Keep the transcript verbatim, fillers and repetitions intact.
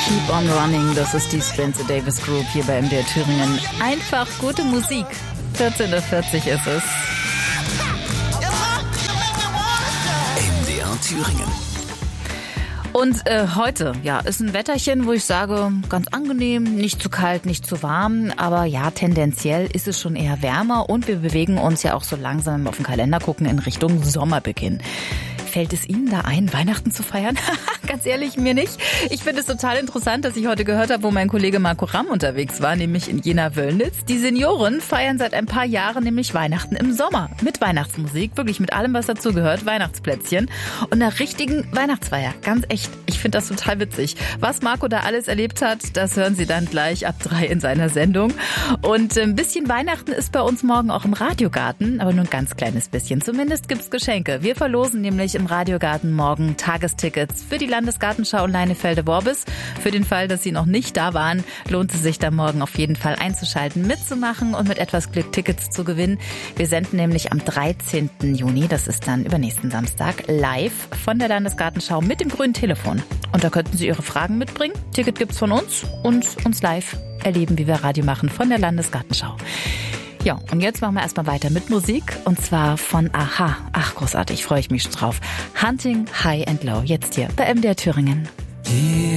Keep on Running, das ist die Spencer Davis Group hier bei M D R Thüringen. Einfach gute Musik. vierzehn Uhr vierzig ist es. M D R Thüringen. Und äh, heute, ja, ist ein Wetterchen, wo ich sage, ganz angenehm, nicht zu kalt, nicht zu warm, aber ja, tendenziell ist es schon eher wärmer und wir bewegen uns ja auch so langsam, wenn wir auf den Kalender gucken, in Richtung Sommerbeginn. Fällt es Ihnen da ein, Weihnachten zu feiern? Ganz ehrlich, mir nicht. Ich finde es total interessant, dass ich heute gehört habe, wo mein Kollege Marco Ramm unterwegs war, nämlich in Jena-Wöllnitz. Die Senioren feiern seit ein paar Jahren nämlich Weihnachten im Sommer. Mit Weihnachtsmusik, wirklich mit allem, was dazu gehört, Weihnachtsplätzchen und einer richtigen Weihnachtsfeier. Ganz echt. Ich finde das total witzig. Was Marco da alles erlebt hat, das hören Sie dann gleich ab drei in seiner Sendung. Und ein bisschen Weihnachten ist bei uns morgen auch im Radiogarten, aber nur ein ganz kleines bisschen. Zumindest gibt's Geschenke. Wir verlosen nämlich im Radiogarten morgen Tagestickets für die Landesgartenschau in Leinefelde-Worbis. Für den Fall, dass Sie noch nicht da waren, lohnt es sich da morgen auf jeden Fall einzuschalten, mitzumachen und mit etwas Glück Tickets zu gewinnen. Wir senden nämlich am dreizehnten Juni, das ist dann übernächsten Samstag, live von der Landesgartenschau mit dem grünen Telefon. Und da könnten Sie Ihre Fragen mitbringen. Ticket gibt's von uns und uns live erleben, wie wir Radio machen von der Landesgartenschau. Ja, und jetzt machen wir erstmal weiter mit Musik und zwar von Aha. Ach, großartig, freue ich mich schon drauf. Hunting High and Low, jetzt hier bei M D R Thüringen.